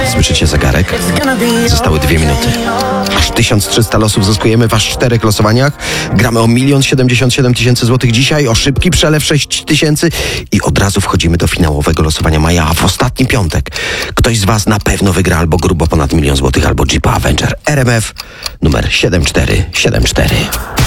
Słyszycie zegarek? Zostały 2 minuty. Aż 1300 losów zyskujemy w aż 4 losowaniach. Gramy o 1 077 000 złotych dzisiaj, o szybki przelew 6000 i od razu wchodzimy do finałowego losowania maja, a w ostatni piątek ktoś z was na pewno wygra albo grubo ponad 1 000 000 złotych, albo Jeepa Avenger RMF numer 7474.